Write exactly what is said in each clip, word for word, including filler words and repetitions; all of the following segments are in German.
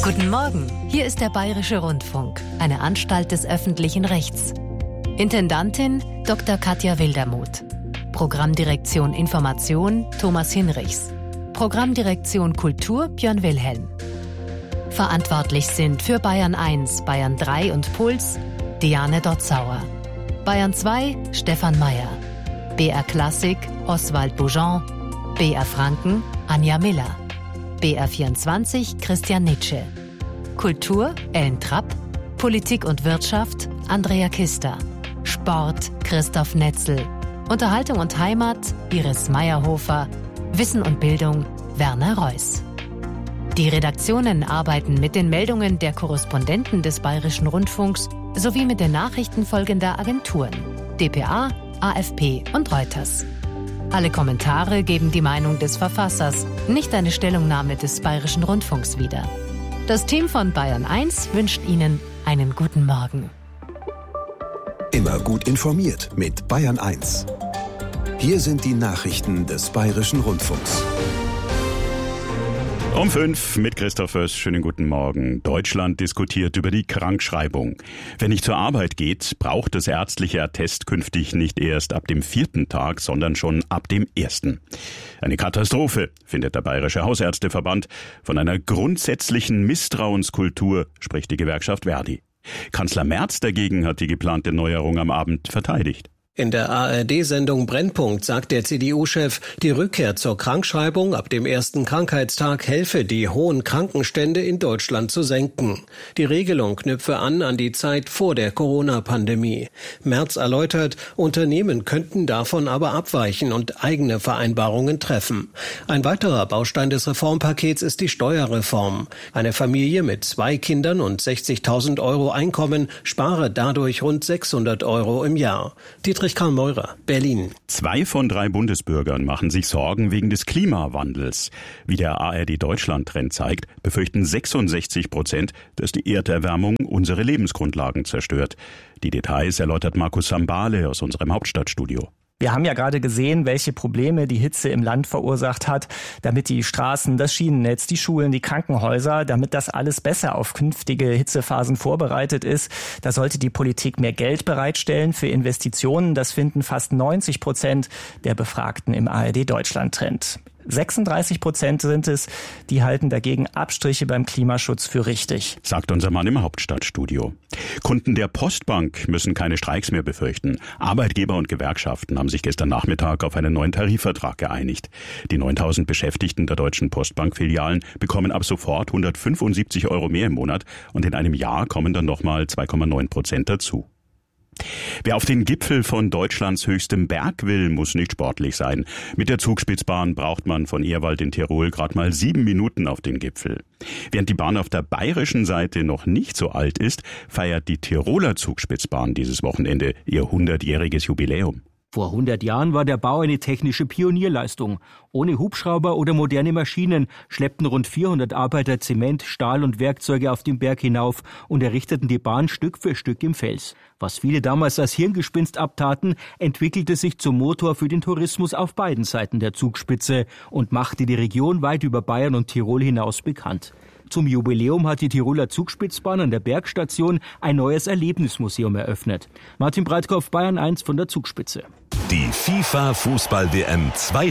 Guten Morgen, hier ist der Bayerische Rundfunk, eine Anstalt des öffentlichen Rechts. Intendantin Doktor Katja Wildermuth. Programmdirektion Information Thomas Hinrichs. Programmdirektion Kultur Björn Wilhelm. Verantwortlich sind für Bayern eins, Bayern drei und Puls Diane Dotzauer. Bayern zwei Stefan Mayer. B R Klassik Oswald Boujon. B R Franken Anja Miller. B R vierundzwanzig Christian Nitsche. Kultur Ellen Trapp. Politik und Wirtschaft Andrea Kister. Sport Christoph Netzel. Unterhaltung und Heimat Iris Meyerhofer. Wissen und Bildung Werner Reuss. Die Redaktionen arbeiten mit den Meldungen der Korrespondenten des Bayerischen Rundfunks sowie mit den Nachrichten folgender Agenturen: D P A, A F P und Reuters. Alle Kommentare geben die Meinung des Verfassers, nicht eine Stellungnahme des Bayerischen Rundfunks wieder. Das Team von Bayern eins wünscht Ihnen einen guten Morgen. Immer gut informiert mit Bayern eins. Hier sind die Nachrichten des Bayerischen Rundfunks. Um fünf mit Christoph Föss. Schönen guten Morgen. Deutschland diskutiert über die Krankschreibung. Wer nicht zur Arbeit geht, braucht das ärztliche Attest künftig nicht erst ab dem vierten Tag, sondern schon ab dem ersten. Eine Katastrophe, findet der Bayerische Hausärzteverband. Von einer grundsätzlichen Misstrauenskultur spricht die Gewerkschaft Verdi. Kanzler Merz dagegen hat die geplante Neuerung am Abend verteidigt. In der A R D-Sendung Brennpunkt sagt der C D U-Chef, die Rückkehr zur Krankschreibung ab dem ersten Krankheitstag helfe, die hohen Krankenstände in Deutschland zu senken. Die Regelung knüpfe an an die Zeit vor der Corona-Pandemie. Merz erläutert, Unternehmen könnten davon aber abweichen und eigene Vereinbarungen treffen. Ein weiterer Baustein des Reformpakets ist die Steuerreform. Eine Familie mit zwei Kindern und sechzigtausend Euro Einkommen spare dadurch rund sechshundert Euro im Jahr. Die Karl Meurer, Berlin. Zwei von drei Bundesbürgern machen sich Sorgen wegen des Klimawandels. Wie der A R D-Deutschland-Trend zeigt, befürchten sechsundsechzig Prozent, dass die Erderwärmung unsere Lebensgrundlagen zerstört. Die Details erläutert Markus Sambale aus unserem Hauptstadtstudio. Wir haben ja gerade gesehen, welche Probleme die Hitze im Land verursacht hat, damit die Straßen, das Schienennetz, die Schulen, die Krankenhäuser, damit das alles besser auf künftige Hitzephasen vorbereitet ist. Da sollte die Politik mehr Geld bereitstellen für Investitionen. Das finden fast neunzig Prozent der Befragten im A R D-Deutschland-Trend. sechsunddreißig Prozent sind es, die halten dagegen Abstriche beim Klimaschutz für richtig. Sagt unser Mann im Hauptstadtstudio. Kunden der Postbank müssen keine Streiks mehr befürchten. Arbeitgeber und Gewerkschaften haben sich gestern Nachmittag auf einen neuen Tarifvertrag geeinigt. Die neuntausend Beschäftigten der Deutschen Postbank-Filialen bekommen ab sofort hundertfünfundsiebzig Euro mehr im Monat und in einem Jahr kommen dann nochmal zwei Komma neun Prozent dazu. Wer auf den Gipfel von Deutschlands höchstem Berg will, muss nicht sportlich sein. Mit der Zugspitzbahn braucht man von Ehrwald in Tirol gerade mal sieben Minuten auf den Gipfel. Während die Bahn auf der bayerischen Seite noch nicht so alt ist, feiert die Tiroler Zugspitzbahn dieses Wochenende ihr hundertjähriges Jubiläum. Vor hundert Jahren war der Bau eine technische Pionierleistung. Ohne Hubschrauber oder moderne Maschinen schleppten rund vierhundert Arbeiter Zement, Stahl und Werkzeuge auf den Berg hinauf und errichteten die Bahn Stück für Stück im Fels. Was viele damals als Hirngespinst abtaten, entwickelte sich zum Motor für den Tourismus auf beiden Seiten der Zugspitze und machte die Region weit über Bayern und Tirol hinaus bekannt. Zum Jubiläum hat die Tiroler Zugspitzbahn an der Bergstation ein neues Erlebnismuseum eröffnet. Martin Breitkopf, Bayern eins von der Zugspitze. Die FIFA-Fußball-W M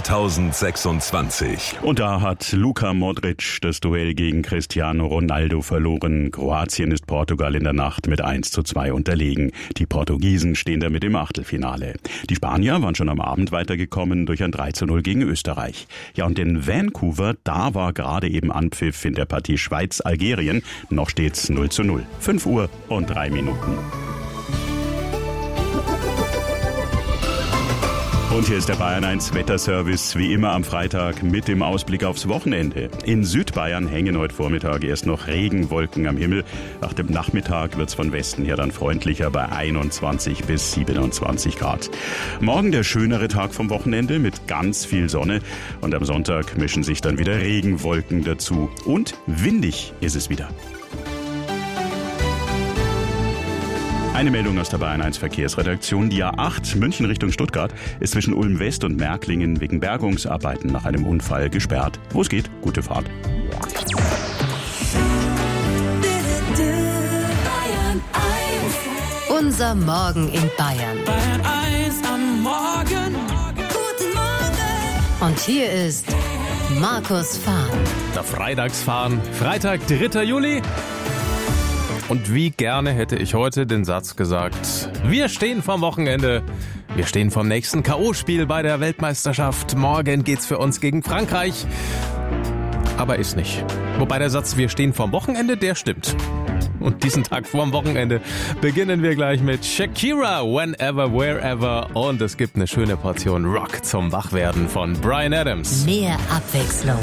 zweitausendsechsundzwanzig. Und da hat Luka Modric das Duell gegen Cristiano Ronaldo verloren. Kroatien ist Portugal in der Nacht mit eins zu zwei unterlegen. Die Portugiesen stehen damit im Achtelfinale. Die Spanier waren schon am Abend weitergekommen durch ein drei zu null gegen Österreich. Ja, und in Vancouver, da war gerade eben Anpfiff in der Partie Schweiz-Algerien. Noch steht's null zu null. fünf Uhr und drei Minuten. Und hier ist der Bayern eins Wetterservice, wie immer am Freitag mit dem Ausblick aufs Wochenende. In Südbayern hängen heute Vormittag erst noch Regenwolken am Himmel. Nach dem Nachmittag wird's von Westen her dann freundlicher bei einundzwanzig bis siebenundzwanzig Grad. Morgen der schönere Tag vom Wochenende mit ganz viel Sonne. Und am Sonntag mischen sich dann wieder Regenwolken dazu. Und windig ist es wieder. Eine Meldung aus der Bayern eins Verkehrsredaktion. Die A acht München Richtung Stuttgart ist zwischen Ulm West und Märklingen wegen Bergungsarbeiten nach einem Unfall gesperrt. Wo es geht, gute Fahrt. Unser Morgen in Bayern. Bayern eins am Morgen. Guten Morgen. Und hier ist Markus Fahren. Der Freitagsfahren. Freitag, dritter Juli. Und wie gerne hätte ich heute den Satz gesagt: Wir stehen vorm Wochenende. Wir stehen vorm nächsten K O-Spiel bei der Weltmeisterschaft. Morgen geht's für uns gegen Frankreich. Aber ist nicht. Wobei der Satz, wir stehen vorm Wochenende, der stimmt. Und diesen Tag vorm Wochenende beginnen wir gleich mit Shakira, Whenever, Wherever. Und es gibt eine schöne Portion Rock zum Wachwerden von Bryan Adams. Mehr Abwechslung.